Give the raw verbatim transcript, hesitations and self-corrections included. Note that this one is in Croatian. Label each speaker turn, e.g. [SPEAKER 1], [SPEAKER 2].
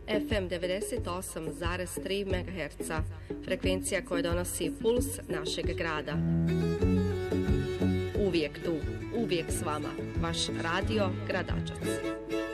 [SPEAKER 1] F M devedeset osam zarez tri megaherca, frekvencija koja donosi puls našeg grada. Uvijek tu, uvijek s vama, vaš radio Gradačac.